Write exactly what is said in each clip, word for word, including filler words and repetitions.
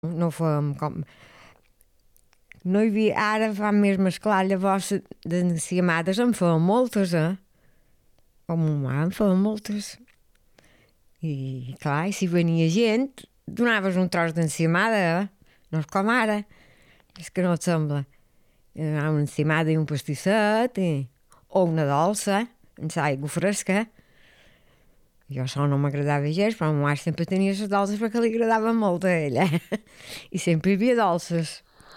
No fèiem com... No hi havia... Ara fa més mesclar, llavors d'enciamades en feien moltes, eh? O ma mare en feia moltes. I clar, i si venia gent, donaves un tros d'enciamada, eh? No és com ara. És que no et sembla. Una enciamada i un pastisset, i... o una dolça, amb aigua fresca. Jo això no m'agradava gens, però ma mare sempre tenia les dolces perquè li agradaven molt a ella. I sempre hi havia dolces.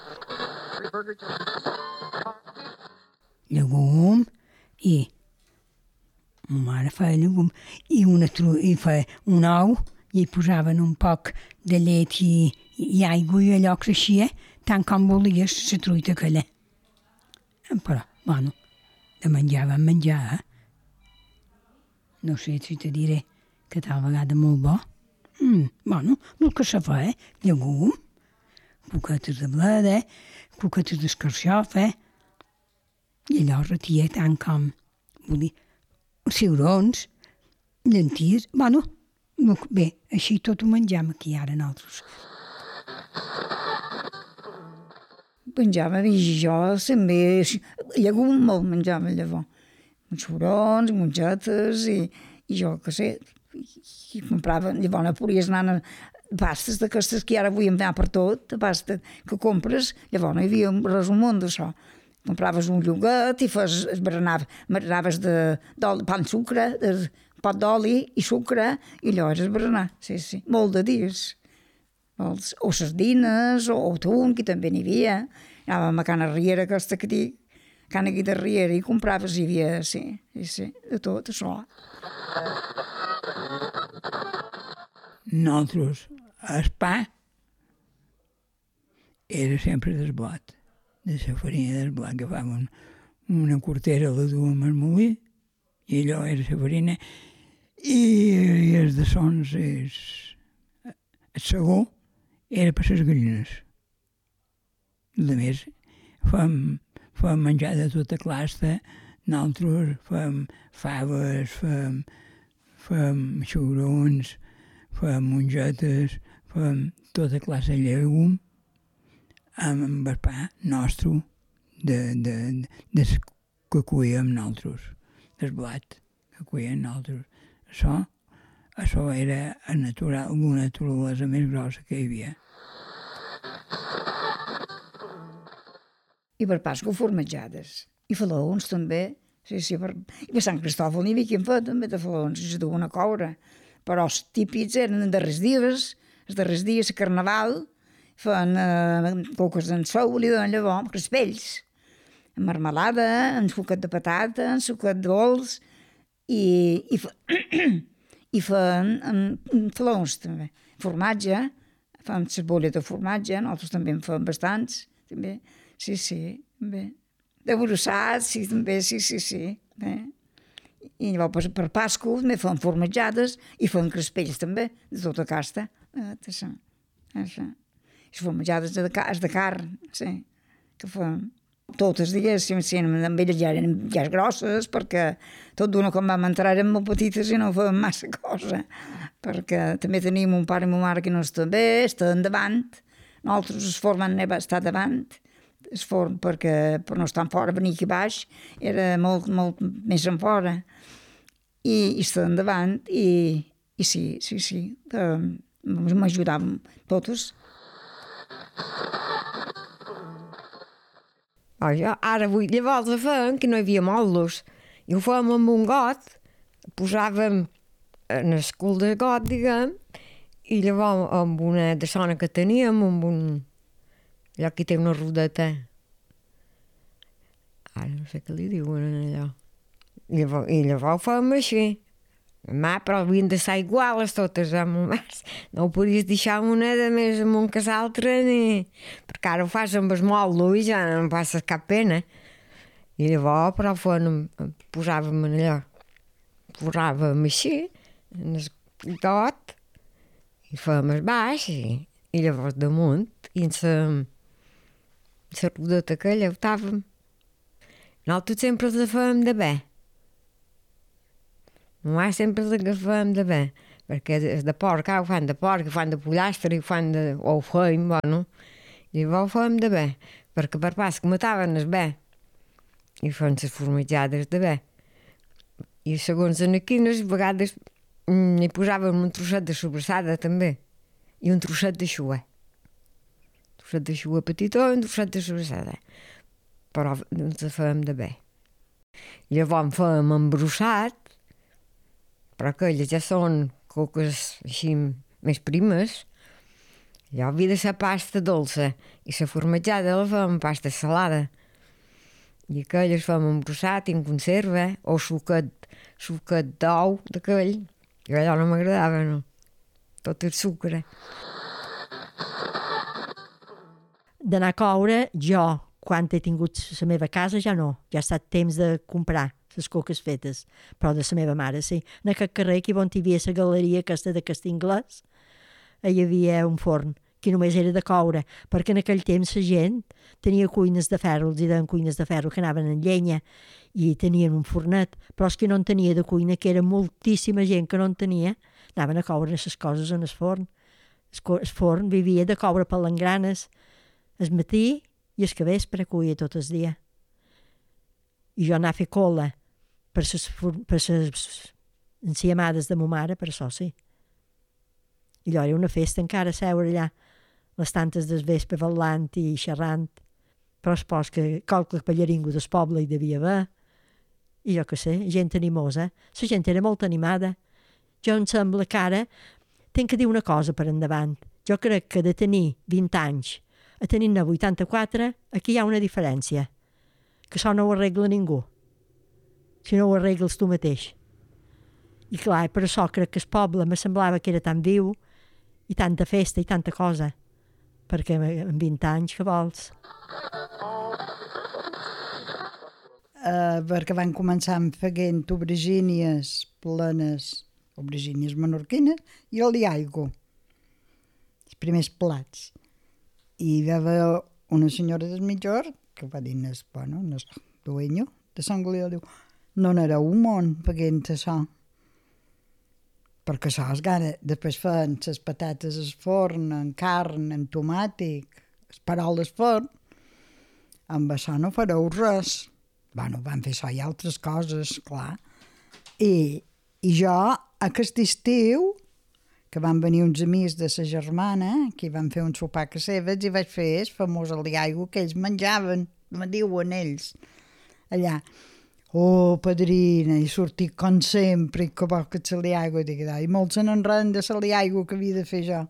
Llegum i ma mare feia llegum i, una, i feia un ou i hi posaven un poc de llet i, i aigua i allò creixia tant com volies la truita aquella. Però, bueno, de menjar vam menjar, eh? No sé si te diré que tal vegada molt bo. Mm, bueno, el que se fa, eh? Llegum, coquetes de bleda, coquetes d'escarxofa, i allò retia tant com, vull dir, ciurons, llenties, bueno, bé, així tot ho menjam aquí ara nosaltres. Menjava, i jo també, llegum molt menjava llavors. Xurons, mongetes, i, i jo, què sé, i comprava, llavors no podies anar a pastes d'aquestes que ara vull anar per tot, pasta que compres, llavors no hi havia res al món d'això. Compraves un lloguet i fes, esbaranaves de, de pa amb sucre, de pot d'oli i sucre, i allò era esbaranar, sí, sí, molt de dies. O sardines, o, o tun, que també n'hi havia. Anàvem a Cana Riera, aquesta que dic, Cana de Riera, i compraves, hi havia, sí, sí, sí, de tot això. Nosaltres, el pa era sempre del blat, de la farina del blat, agafàvem una quartera, la duem al molí, i allò era la farina, i, i els de sons, és, el segó, era per les gallines. A més, fem, fem menjar de tota classe, nosaltres fem faves, fem, fem xurons, fem mongetes, fem tota classe de llegum, amb el pa nostre, de, de, de, de que cuíem nosaltres, del blat que cuíem nosaltres. Això, això era natural, una naturalesa més grossa que hi havia. I per Pasqua formatjades. I falaons també. Sí, sí, per... I per Sant Cristòfol n'hi havia qui en feia també de falaons, i es duen a coure. Però els típics eren els darrers dies, els darrers dies de Carnaval, feien eh, coques en sou, li donen llavors, crespells, amb marmelada, amb suquet de patata, amb suquet dolç, i, i, fe... i feien amb falaons també. Formatge, feien cebolla de formatge, nosaltres també en feien bastants, també. Sí, sí, bé. De brossats, sí, també, sí, sí, sí. Bé. I llavors per Pasqua també feien formatjades i feien crespells també, de tota casta. Eh, això, això. I formatjades de, de carn, sí, que feien totes, diguéssim, sí, amb elles ja eren ja grosses, perquè tot d'una quan vam entrar eren molt petites i no feien massa cosa, perquè també teníem un pare i una mare que no està bé, està endavant, nosaltres es formen a estar davant, es forn perquè per no estar fora, venir aquí baix, era molt, molt més en fora. I, i estar endavant, i, i sí, sí, sí, eh, m'ajudàvem totes. Oh, jo, ara vull, llavors ho fèiem, que no hi havia mollos, i ho fèiem amb un got, posàvem en el cul del got, diguem, i llavors amb una de sona que teníem, amb un... allò que té una rodeta. Ara no sé què li diuen allò. I llavors, i llavors ho fèiem així. Ma, però havien de ser iguales totes, eh, mamàs. No ho podies deixar una de més amunt que l'altra, ni... perquè ara ho fas amb el mollo i ja no em passes cap pena. I llavors, però fèiem, posàvem en allò, posàvem així, en el got, i fèiem el baix, i, i llavors damunt, i en la, la rodeta aquella ho estàvem. Nosaltres sempre la fèiem de bé. Ma mare sempre l'agafàvem de bé, perquè és de porc, ah, ho fan de porc, ho fan de pollastre, ho fan de... o ho feim, bueno, i llavors ho fèiem de bé, perquè per pas que mataven el bé, i feien les formatjades de bé. I segons en quines, a vegades mm, hi posàvem un trosset de sobrassada també, i un trosset de xua. Un trosset de xua petitó i un trosset de sobrassada. Però ens fèiem de bé. Llavors fèiem embrossat, però aquelles ja són coques així més primes. Allò havia de ser pasta dolça i la formatjada la fèiem pasta salada. I aquelles fèiem embrossat i en conserva, o suquet, suquet d'ou d'aquell. I allò no m'agradava, no? Tot el sucre. D'anar a coure, jo, quan he tingut la meva casa, ja no. Ja ha estat temps de comprar les coques fetes, però de la meva mare, sí. En aquest carrer, aquí on hi havia la galeria aquesta de Castellanglès, hi havia un forn que només era de coure, perquè en aquell temps la gent tenia cuines de ferro, els deien cuines de ferro, que anaven en llenya i tenien un fornet, però els que no en tenia de cuina, que era moltíssima gent que no en tenia, anaven a coure les coses en el forn. El forn vivia de coure palangranes el matí i el vespre cuia tot el dia. I jo anava a fer cola per les, per les enciamades de ma mare, per això sí. I allò era una festa encara, seure allà, les tantes del vespre ballant i xerrant. Però es pos que qualque pallaringo del poble hi devia haver. I jo què sé, gent animosa. La gent era molt animada. Jo em sembla que ara tinc que dir una cosa per endavant. Jo crec que de tenir vint anys a tenir-ne vuitanta-quatre, aquí hi ha una diferència. Que això no ho arregla ningú. Si no ho arregles tu mateix. I clar, per això crec que el poble me semblava que era tan viu i tanta festa i tanta cosa. Perquè amb vint anys, què vols? Uh, perquè van començar fent aubergínies plenes, aubergínies menorquines, i el liaigo, els primers plats. I hi va haver una senyora del mitjor que va dir, bueno, el dueño de Sant Galió, diu, no n'era un món fent això. Perquè això és gara. Després feien les patates al forn, en carn, en tomàtic, les paroles al forn. Amb això no fareu res. Bueno, van fer això i altres coses, clar. I, i jo, aquest estiu, que van venir uns amics de sa germana, que van fer un sopar a seves, i vaig fer el famós aliaigo que ells menjaven, me diuen ells, allà. Oh, padrina, i sortir com sempre, i que bo que se li aigua, i molts se n'enreden de se li aigua que havia de fer jo.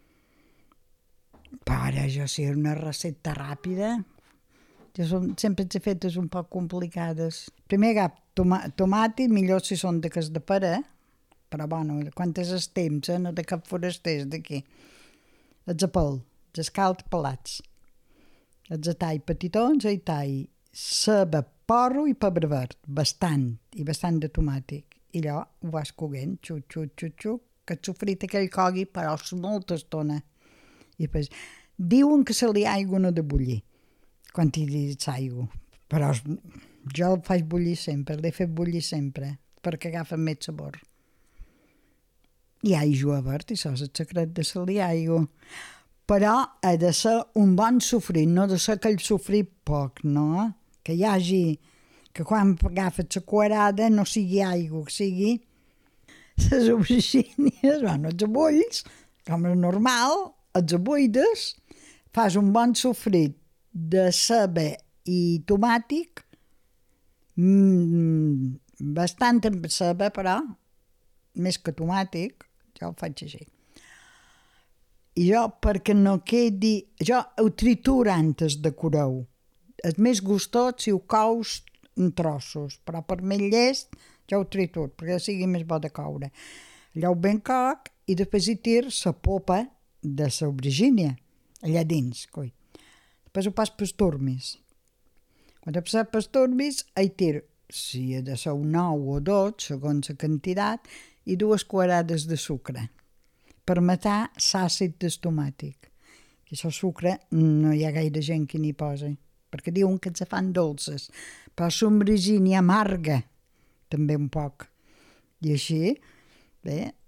Però ara jo si era una recepta ràpida, jo som, sempre les he fetes un poc complicades. Primer agaf toma, tomàtic, millor si són de cas de pera, però bueno, quantes es temps, eh? No de cap forasters d'aquí. Els apel, els calts pelats. Els tall petitons, i tall ceba, porro i pebre verd, bastant, i bastant de tomàtic. I allò ho vas coguent, xuc, xuc, xuc, xuc, que el sofrit aquell cogui, però és molta estona. I després, diuen que se li aigua no de bullir, quan hi dius aigua, però jo el faig bullir sempre, l'he fet bullir sempre, perquè agafa més sabor. I aigua verd, i això és el secret de se li aigua. Però ha de ser un bon sofrit, no ha de ser aquell sofrit poc, no? Que hi hagi, que quan agafes la cuarada no sigui aigua, que sigui les aubergínies, bueno, els abulls, com és normal, els abuides, fas un bon sofrit de ceba i tomàtic, mmm, bastant amb ceba, però, més que tomàtic, jo ho faig així. I jo, perquè no quedi... Jo ho trituro antes de coure-ho. És més gustós si ho cous en trossos, però per més llest jo ho trituro, perquè sigui més bo de coure. Allò ho ben coc i després hi tir la popa de l'aubergínia, allà dins, coi. Després ho pas pels turmis. Quan he passat pels turmis, hi tir, si ha de ser un nou o dos, segons la quantitat, i dues cuarades de sucre, per matar l'àcid del tomàtic. I això sucre no hi ha gaire gent que n'hi posa, perquè diuen que se fan dolces, però l'aubergínia amarga també un poc. I així, bé,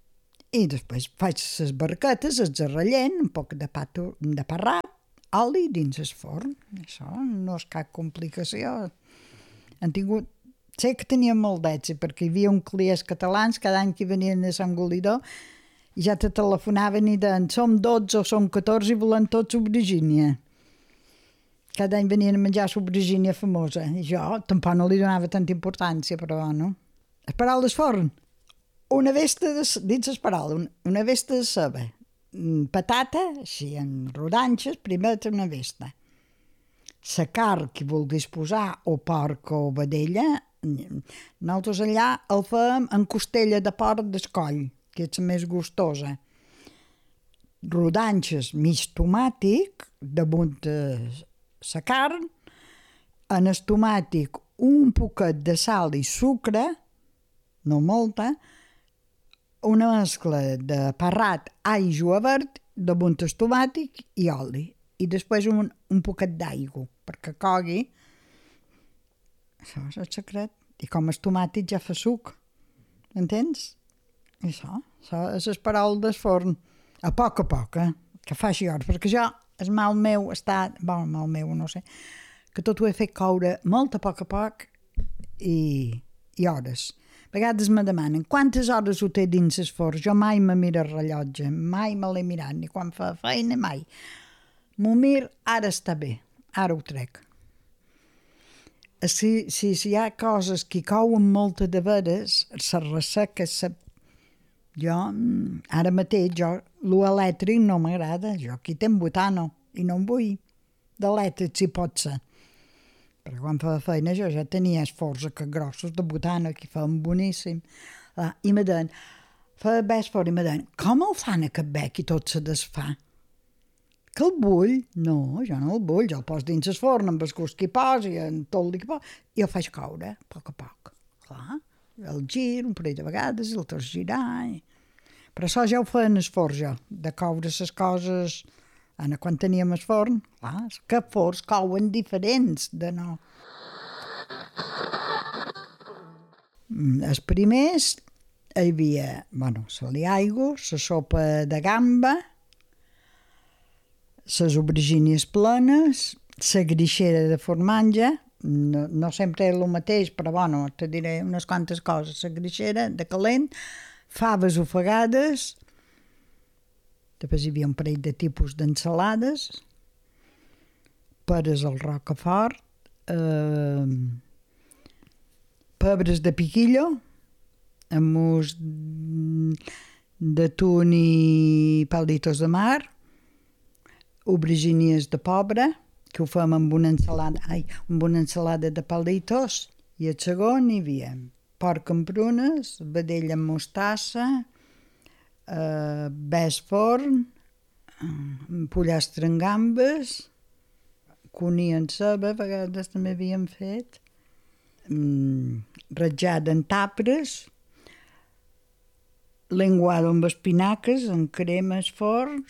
I després faig les barquetes, els arrellent, un poc de pa, de pa rat, oli dins el forn. Això no és cap complicació. Han tingut... Sé que tenien molt d'èxit, perquè hi havia un clients catalans cada any que venien de Sant Golidó i ja te telefonaven i deien som dotze o som catorze i volem tots aubergínia. Cada any venien a menjar l'aubergínia famosa. I jo tampoc no li donava tanta importància, però no. Les paraules forn. Una vesta de, dins les paraules, una vesta de ceba. Patata, així en rodanxes, primer una vesta. La carn que vulguis posar, o porc o vedella, nosaltres allà el fem en costella de porc d'escoll, que és la més gustosa. Rodanxes mig tomàtic, damunt de la carn, en el tomàtic un poquet de sal i sucre, no molta, una mescla de pa rat, all i julivert, damunt el tomàtic i oli. I després un, un poquet d'aigua, perquè cogui. Això és el secret. I com el tomàtic ja fa suc. Entens? I això, això és les paraules del forn. A poc a poc, eh? Que faci hores, perquè jo, el mal meu està... Bon, el mal meu, no sé. Que tot ho he fet coure molt a poc a poc i, i hores. A vegades me demanen quantes hores ho té dins el forn. Jo mai me miro el rellotge, mai me l'he mirat, ni quan fa feina, mai. M'ho mir, ara està bé, ara ho trec. Si, si, si hi ha coses que couen moltes de veres, se resseca, se... jo, ara mateix, jo, l'elèctric no m'agrada, jo aquí tenc butano i no en vull. D'elèctric si pot ser. Però quan fa feina jo ja tenia els forns aquests grossos de butano que fan boníssim. Ah, I me deien, fa bé el forn, i me deien, com el fan aquest bec i tot se desfà? Que el bull? No, jo no el bull, jo el poso dins el forn amb el gust que hi posi, en tot el que hi posi, i el faig coure, a poc a poc. Clar, el gir un parell de vegades, el torç girar... I... Però això ja ho feien el forn, jo, de coure les coses... Ana, quan teníem el forn, clar, que forns couen diferents de no. Els primers hi havia, bueno, l'aliaigua, la sopa de gamba, les aubergínies plenes, la greixera de formatge, no, no sempre és el mateix, però bueno, te diré unes quantes coses, la greixera de calent, faves ofegades, després hi havia un parell de tipus d'ensalades, peres al rocafort, eh, pebres de piquillo, amos d'atún i palditos de mar, aubergínies de pobre, que ho fem amb una ensalada, ai, amb una ensalada de palditos, i el segon hi havia porc amb prunes, vedella amb mostassa, Uh, bes forn, uh, pollastre amb gambes, cuní en ceba, a vegades també havíem fet, um, ratjada en tapres, lenguado amb espinaques, amb cremes forn.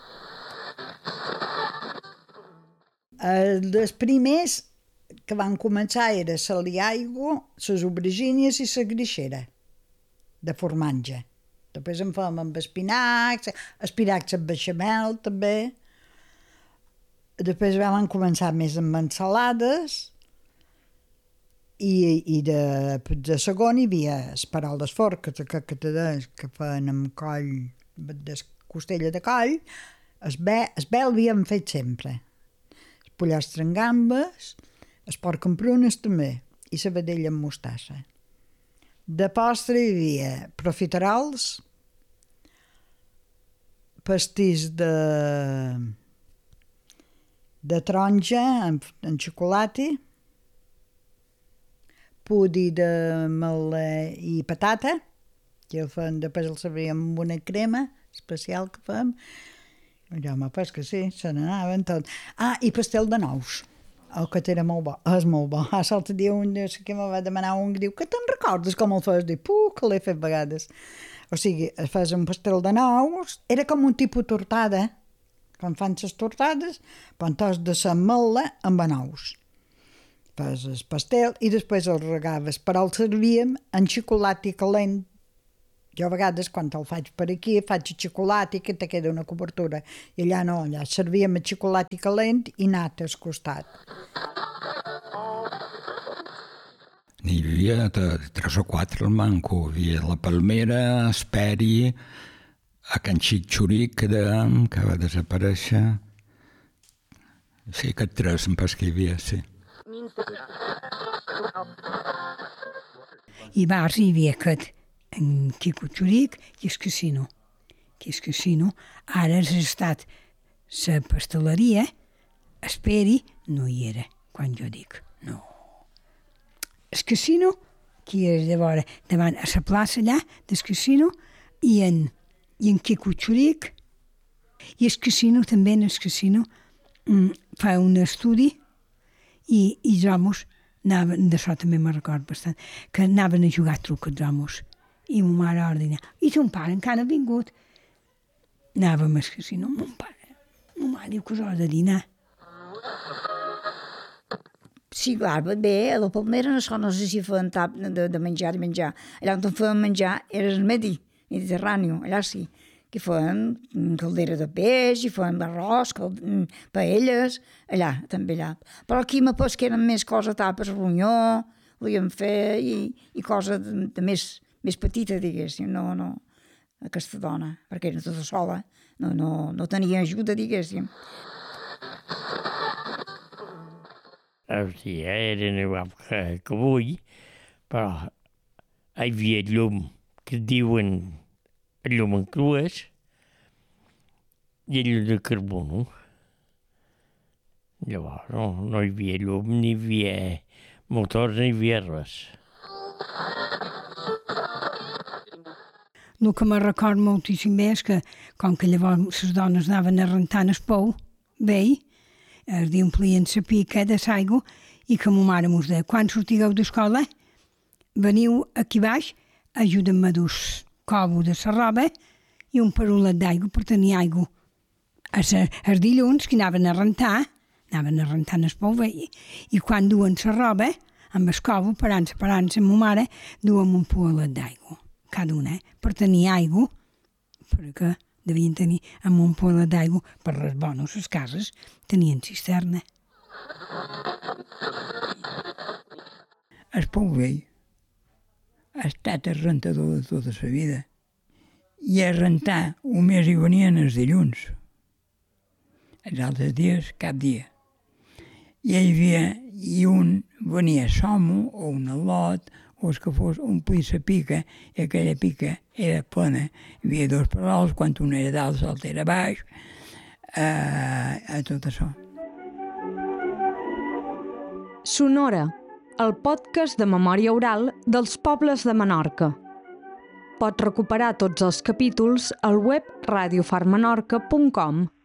Uh, els primers que van començar era l'aliaigua, les aubergínies i la greixera de formatge. Després en fèiem amb espinacs, espinacs amb beixamel també. Després vam començar més amb ensalades i, i de, de segon hi havia les paraules forques que, que te deia, que feien amb coll, de costella de coll. El bé, el bé l'havíem fet sempre. El pollastre amb gambes, el porc amb prunes també, i la vedella amb mostassa. De postre hi havia profiterols, pastís de, de taronja amb, amb xocolata, pudi de mel i patata, que el fem, després el servíem amb una crema especial que fem. Ja m'ha pas que sí, se n'anaven tot. Ah, i pastel de nous. El que era molt bo, és molt bo. Ah, l'altre dia un que me va demanar un que diu que te'n recordes com el fes? Dic, puh, que l'he fet vegades. O sigui, fes un pastel de nous, era com un tipus tortada. Quan fan les tortades, quan tos de l'ametla amb nous. Fes el pastel i després el regaves, però el servíem en xocolata calent Jo a vegades, quan el faig per aquí, faig xocolata i que te queda una cobertura. I allà no, allà servíem xocolata calent i nata al costat. N'hi havia tres o quatre al manco. Hi havia la Palmera, Esperi, a Can Xitxuric, que, de, que va desaparèixer. Sí, aquest tres em pas que hi havia, sí. I bars hi havia aquest, en Quico Xuric i el casino. Que el casino ara ha estat la pasteleria, Esperi, no hi era, quan jo dic, no. El casino, que és de vora, davant a la plaça allà del casino, i en, i en Quico Xuric, i el casino també, en el casino, mm, fa un estudi i, i els homes anaven, d'això també me'n record bastant, que anaven a jugar truc els homes. I ma mare ordina, i ton pare encara ha vingut. Anàvem al casino, mon pare, ma mare diu que us ho ha de dinar. Sí, clar, bé, a la Palmera no, no sé si feien tap de, de menjar i menjar. Allà on feien menjar era el Medi, Mediterrani, allà sí, que feien caldera de peix, i feien arròs, paelles, allà, també allà. Però aquí me pos que eren més coses tapes, ronyó, volíem fer, i, i cosa de, de més, més petita, diguéssim, no, no, aquesta dona, perquè era tota sola, no, no, no tenia ajuda, diguéssim. Els dies eren igual que, que avui, però hi havia llum, que diuen llum en crues, i llum de carbono. Llavors no, no hi havia llum, ni hi havia motors, ni hi havia res. El que me record moltíssim bé és que, com que llavors les dones anaven a rentar el pou, vell, es omplien la pica de l'aigua i que ma mare mos deia, quan sortigueu d'escola, veniu aquí baix, ajuda'm a dur cobo de la roba i un parolet d'aigua per tenir aigua. Els dilluns que anaven a rentar, anaven a rentar el pou vell, i quan duen la roba, amb el cobo, parant-se, parant-se, ma mare, duem un parolet d'aigua, cada una, per tenir aigua, perquè devien tenir amb un polet d'aigua per les bones, les cases tenien cisterna. El pou vell ha estat el rentador de tota la vida. I a rentar només hi venien els dilluns. Els altres dies, cap dia. I hi havia, i un venia somo o un al·lot, o és que fos omplir la pica, i aquella pica era plena. Hi havia dos parols, quan un era dalt, l'altre era baix, eh, a tot això. Sonora, el podcast de memòria oral dels pobles de Menorca. Pots recuperar tots els capítols al web radio far menorca punt com.